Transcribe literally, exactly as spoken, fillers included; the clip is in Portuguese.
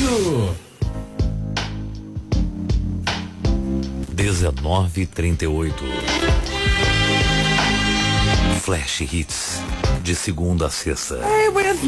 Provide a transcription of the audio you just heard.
isso! dezenove e trinta e oito. Flash Hits. De segunda a sexta. Ai, buenas